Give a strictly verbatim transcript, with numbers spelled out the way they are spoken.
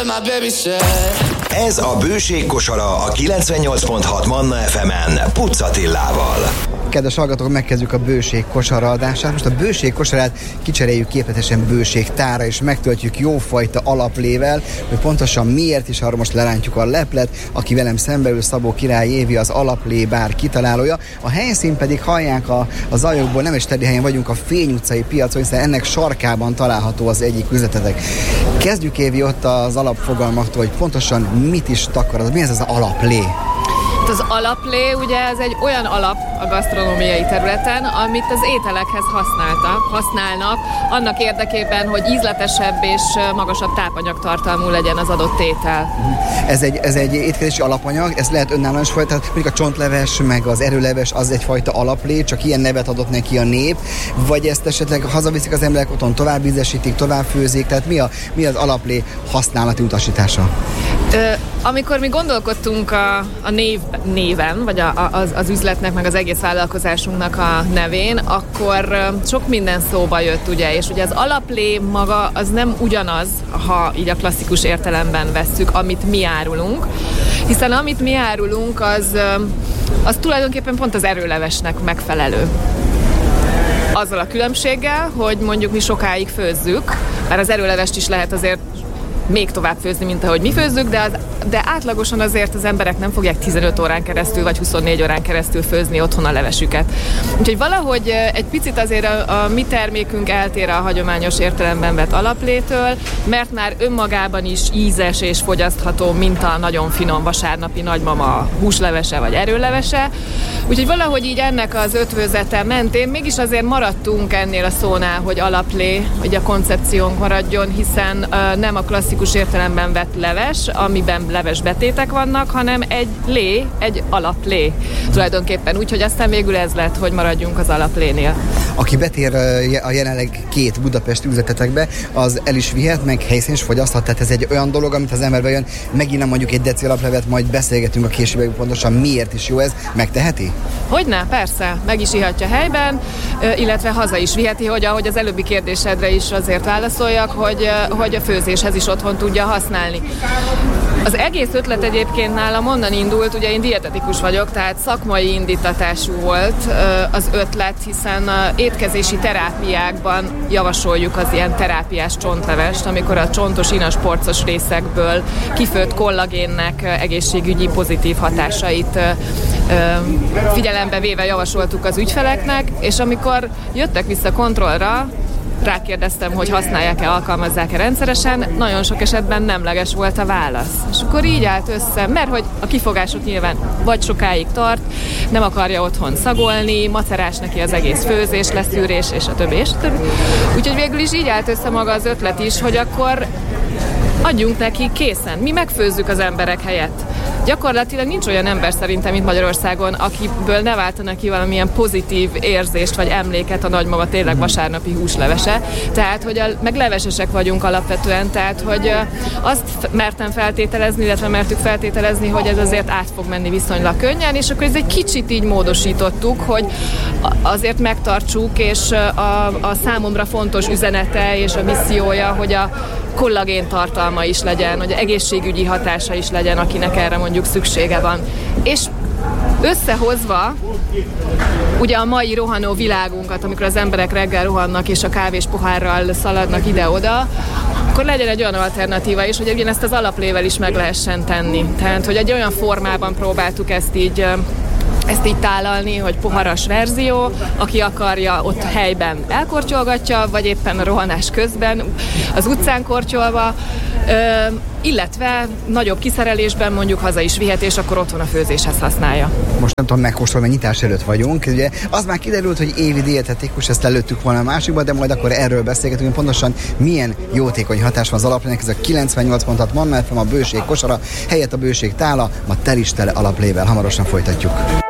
Ez a Bőség kosara a kilencvennyolc pont hat Manna ef emen Puc Attilával. Kedves hallgatók, megkezdjük a Bőség kosara adását. Most a Bőség kosarát kicseréljük képletesen Bőség tára, és megtöltjük jófajta alaplével, hogy pontosan miért is, arra most lerántjuk a leplet. Aki velem szembeül, Szabó Király Évi, az alaplé bár kitalálója. A helyszín pedig, hallják a, a zajokból, nem is teli helyen vagyunk, a Fény utcai piacon, hiszen ennek sarkában található az egyik üzletetek. Kezdjük, Évi, ott az alapfogalmaktól, hogy pontosan mit is takar, mi ez az alaplé? Az alaplé ugye ez egy olyan alap a gasztronómiai területen, amit az ételekhez használtak, használnak, annak érdekében, hogy ízletesebb és magasabb tápanyagtartalmú legyen az adott étel. Ez egy, ez egy étkezési alapanyag, ezt lehet önállóan is folytatni, mondjuk a csontleves, meg az erőleves, az egyfajta alaplé, csak ilyen nevet adott neki a nép, vagy ezt esetleg hazaviszik az emberek, otthon tovább ízesítik, tovább főzik, tehát mi, a, mi az alaplé használati utasítása? Ö, amikor mi gondolkodtunk a, a név, néven, vagy a, a, az, az üzletnek, meg az egész vállalkozásunknak a nevén, akkor sok minden szóba jött, ugye, és ugye az alaplé maga az nem ugyanaz, ha így a klasszikus értelemben vesszük, amit mi árulunk, hiszen amit mi árulunk, az, az tulajdonképpen pont az erőlevesnek megfelelő. Azzal a különbséggel, hogy mondjuk mi sokáig főzzük, mert az erőlevest is lehet azért még tovább főzni, mint ahogy mi főzzük, de, az, de átlagosan azért az emberek nem fogják tizenöt órán keresztül, vagy huszonnégy órán keresztül főzni otthon a levesüket. Úgyhogy valahogy egy picit azért a, a mi termékünk eltér a hagyományos értelemben vett alaplétől, mert már önmagában is ízes és fogyasztható, mint a nagyon finom vasárnapi nagymama húslevese vagy erőlevese. Úgyhogy valahogy így ennek az ötvözete mentén mégis azért maradtunk ennél a szónál, hogy alaplé, hogy a koncepciónk maradjon, hiszen uh, nem a klasszikus értelemben vett leves, amiben leves betétek vannak, hanem egy lé, egy alaplé tulajdonképpen. Úgyhogy aztán végül ez lett, hogy maradjunk az alaplénél. Aki betér a jelenleg két budapesti üzletetekbe, az el is vihet, meg helyszín is fogyaszthat. Tehát ez egy olyan dolog, amit az ember bejön, megint nem mondjuk egy deci alaplevet, majd beszélgetünk a későbbiekben pontosan miért is jó ez. Megteheti? Hogyne, persze. Meg is ihatja helyben, illetve haza is viheti, hogy ahogy az előbbi kérdésedre is azért válaszoljak, hogy, hogy a főzéshez is otthon tudja használni. Az egész ötlet egyébként nálam onnan indult, ugye én dietetikus vagyok, tehát szakmai indítatású volt az ötlet, hiszen étkezési terápiákban javasoljuk az ilyen terápiás csontlevest, amikor a csontos, inas, porcos részekből kifőtt kollagénnek egészségügyi pozitív hatásait figyelembe véve javasoltuk az ügyfeleknek, és amikor jöttek vissza kontrollra, rákérdeztem, hogy használják-e, alkalmazzák-e rendszeresen, nagyon sok esetben nemleges volt a válasz. És akkor így állt össze, mert hogy a kifogásot nyilván vagy sokáig tart, nem akarja otthon szagolni, macerás neki az egész főzés, leszűrés, és a többi, és a többi. Úgyhogy végül is így állt össze maga az ötlet is, hogy akkor adjunk neki készen. Mi megfőzzük az emberek helyett. Gyakorlatilag nincs olyan ember szerintem, mint Magyarországon, akiből ne váltanak ki valamilyen pozitív érzést vagy emléket a nagymama tényleg vasárnapi húslevese. Tehát, hogy a, meg levesesek vagyunk alapvetően, tehát, hogy azt mertem feltételezni, illetve mertük feltételezni, hogy ez azért át fog menni viszonylag könnyen, és akkor ez egy kicsit így módosítottuk, hogy azért megtartsuk, és a, a számomra fontos üzenete és a missziója, hogy a kollagén tartalma is legyen, hogy egészségügyi hatása is legyen, akinek erre mondjuk szüksége van. És összehozva ugye a mai rohanó világunkat, amikor az emberek reggel rohannak és a kávés pohárral szaladnak ide-oda, akkor legyen egy olyan alternatíva is, hogy ezt az alaplével is meg lehessen tenni. Tehát, hogy egy olyan formában próbáltuk ezt így ezt így tálalni, hogy poharas verzió, aki akarja, ott helyben elkortyolgatja, vagy éppen a rohanás közben az utcán kortyolva, ö, illetve nagyobb kiszerelésben mondjuk haza is vihet, és akkor otthon a főzéshez használja. Most nem tudom megkóstolni, mert nyitás előtt vagyunk. Ugye az már kiderült, hogy Évi dietetikus, ezt lelőttük volna a másikba, de majd akkor erről beszélgetünk, hogy pontosan milyen jótékony hatás van az alaplének. Ez a kilencvennyolc pont hat Manna ef em, a Bőség kosara, helyett a Bőség tála, ma tel is tele alaplével. Hamarosan folytatjuk.